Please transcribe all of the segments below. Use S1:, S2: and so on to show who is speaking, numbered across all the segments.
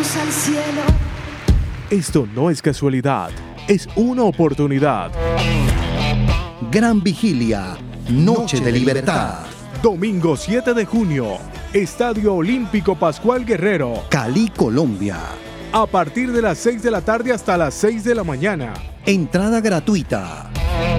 S1: miramos al cielo.
S2: Esto no es casualidad, es una oportunidad.
S3: Gran Vigilia, Noche de Libertad.
S2: Domingo 7 de junio, Estadio Olímpico Pascual Guerrero,
S3: Cali, Colombia.
S2: a partir de las 6 de la tarde hasta las 6 de la mañana.
S3: Entrada gratuita.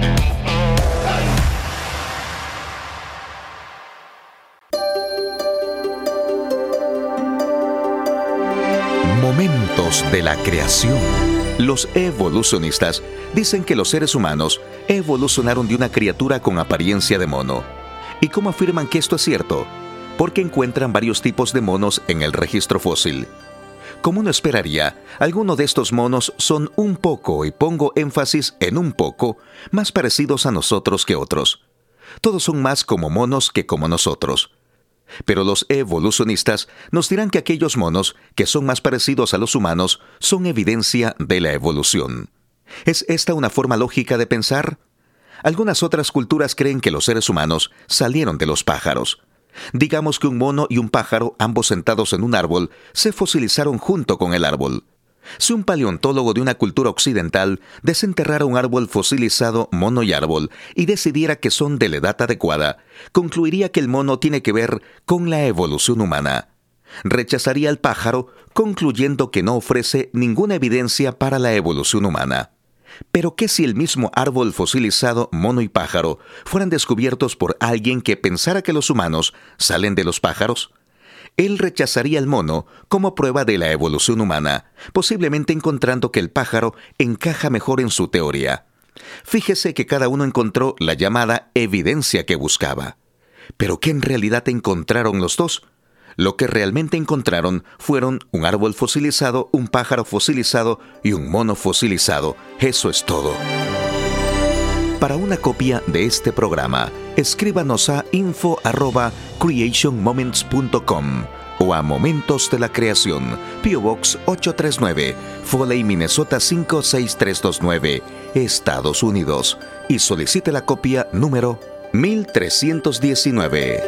S4: Momentos de la creación. Los evolucionistas dicen que los seres humanos evolucionaron de una criatura con apariencia de mono. ¿Y cómo afirman que esto es cierto? Porque encuentran varios tipos de monos en el registro fósil. Como uno esperaría, algunos de estos monos son un poco, y pongo énfasis en un poco, más parecidos a nosotros que otros. Todos son más como monos que como nosotros. Pero los evolucionistas nos dirán que aquellos monos que son más parecidos a los humanos son evidencia de la evolución. ¿Es esta una forma lógica de pensar? Algunas otras culturas creen que los seres humanos salieron de los pájaros. Digamos que un mono y un pájaro, ambos sentados en un árbol, se fosilizaron junto con el árbol. Si un paleontólogo de una cultura occidental desenterrara un árbol fosilizado, mono y árbol, y decidiera que son de la edad adecuada, concluiría que el mono tiene que ver con la evolución humana. Rechazaría al pájaro, concluyendo que no ofrece ninguna evidencia para la evolución humana. Pero ¿qué si el mismo árbol fosilizado, mono y pájaro, fueran descubiertos por alguien que pensara que los humanos salen de los pájaros? Él rechazaría el mono como prueba de la evolución humana, posiblemente encontrando que el pájaro encaja mejor en su teoría. Fíjese que cada uno encontró la llamada evidencia que buscaba. ¿Pero qué en realidad encontraron los dos? Lo que realmente encontraron fueron un árbol fosilizado, un pájaro fosilizado y un mono fosilizado. Eso es todo. Para una copia de este programa, escríbanos a info@creationmoments.com o a Momentos de la Creación, P.O. Box 839, Foley, Minnesota 56329, Estados Unidos, y solicite la copia número 1319.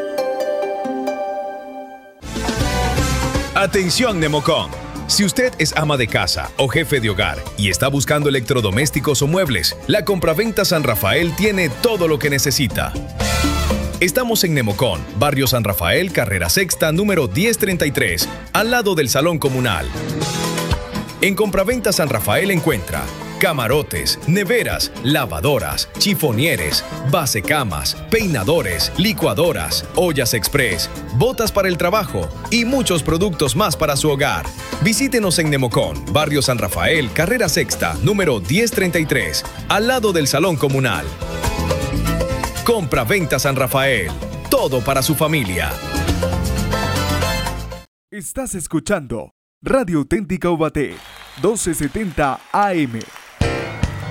S5: Atención Nemocom. Si usted es ama de casa o jefe de hogar y está buscando electrodomésticos o muebles, la Compraventa San Rafael tiene todo lo que necesita. Estamos en Nemocom, Barrio San Rafael, Carrera Sexta, número 1033, al lado del Salón Comunal. En Compraventa San Rafael encuentra camarotes, neveras, lavadoras, chifonieres, basecamas, peinadores, licuadoras, ollas express, botas para el trabajo y muchos productos más para su hogar. Visítenos en Nemocom, Barrio San Rafael, Carrera Sexta, número 1033, al lado del Salón Comunal. Compraventa San Rafael, todo para su familia.
S2: Estás escuchando Radio Auténtica Ubaté, 1270 AM.